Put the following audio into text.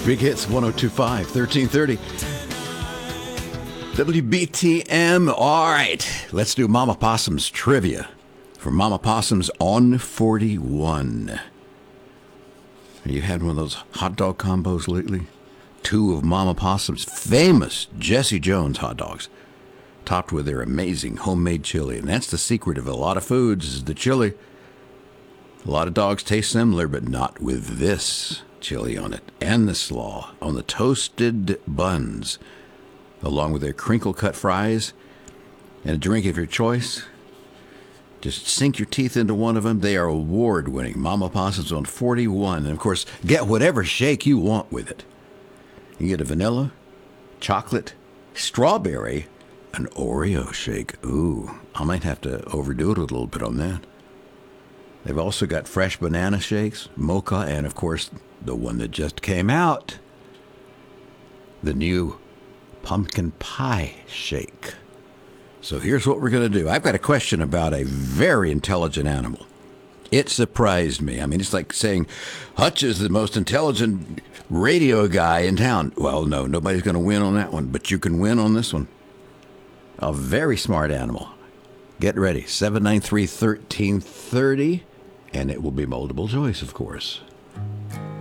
Big Hits 1025, 1330. WBTM. All right, let's do Mama Possum's trivia for Mama Possum's on 41. Have you had one of those hot dog combos lately? Two of Mama Possum's famous Jesse Jones hot dogs, topped with their amazing homemade chili. And that's the secret of a lot of foods, is the chili. A lot of dogs taste similar, but not with this chili on it. And the slaw on the toasted buns, along with their crinkle-cut fries and a drink of your choice. Just sink your teeth into one of them. They are award-winning. Mama Possum's on 41. And, of course, get whatever shake you want with it. You get a vanilla, chocolate, strawberry, an Oreo shake. Ooh, I might have to overdo it a little bit on that. They've also got fresh banana shakes, mocha, and, of course, the one that just came out, the new pumpkin pie shake. So here's what we're going to do. I've got a question about a very intelligent animal. It surprised me. I mean, it's like saying Hutch is the most intelligent radio guy in town. Well, no, nobody's going to win on that one, but you can win on this one. A very smart animal. Get ready, 793-1330, and it will be multiple choice, of course.